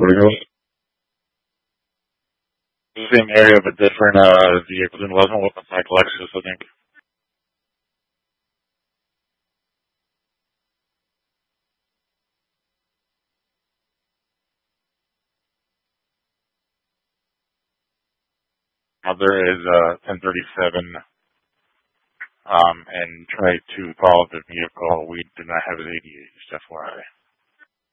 What else? The same area but different vehicles and wasn't with the like Lexus, I think. There is 1037 and try to follow the vehicle. We did not have his ADA, just FYI.